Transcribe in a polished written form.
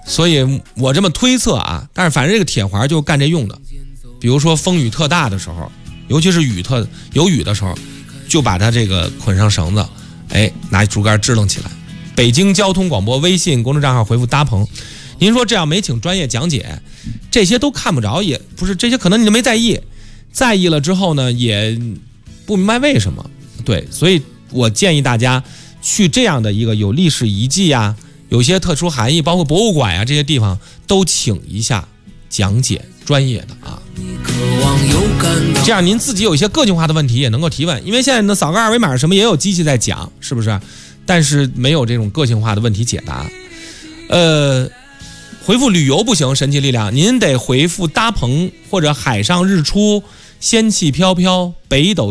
所以我这么推测啊，但是反正这个铁环就干这用的。比如说风雨特大的时候，尤其是有雨的时候，就把它这个捆上绳子，拿竹竿支棱起来。北京交通广播微信公众账号回复搭棚。您说这样没请专业讲解，这些都看不着，也不是这些可能你就没在意，在意了之后呢，也不明白为什么。对，所以我建议大家去这样的一个有历史遗迹啊，有些特殊含义，包括博物馆啊这些地方，都请一下讲解专业的啊。这样您自己有一些个性化的问题也能够提问，因为现在呢扫个二维码什么也有机器在讲，是不是？但是没有这种个性化的问题解答。回复旅游不行，神奇力量，您得回复搭棚或者海上日出、仙气飘飘、北斗